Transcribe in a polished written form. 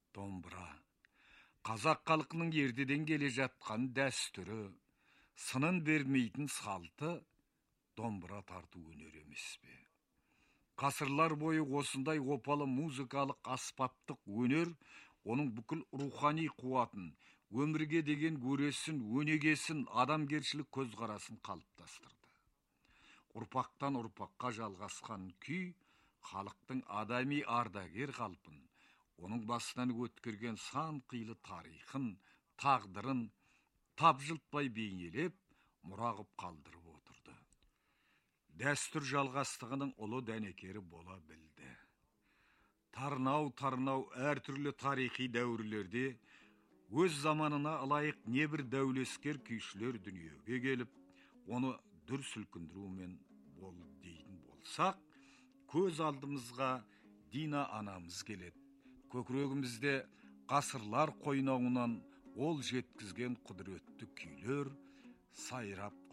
Домбыра. Қазақ халқының ертеден келе жатқан дәстүрі, сынын бермейтін салты домбыра тарту өнері емес пе? Ғасырлар бойы осындай опалы музыкалық аспаптық өнер оның бүкіл рухани қуатын, өмірге деген өресін, өнегесін, адамгершілік көзқарасын қалыптастырды. Ұрпақтан ұрпаққа жалғасқан күй халықтың адами ардагер қалпын, оның басынан өткерген сан қилы тарихын, тағдырын тапжылтпай бейнелеп, мұра ғып қалдырып отырды. Дәстүр жалғастығының ұлы дәнекері бола білді. Тарнау әртүрлі тарихи дәуірлерде өз заманына лайық небір дәулескер күйшілер дүниеге келіп, оны дүр сілкіндірумен болды дейтін болсақ, көз алдымызға Дина анамыз келеді. Көкірегімізде ғасырлар қойнауынан ол жеткізген құдіретті күйлер сайрап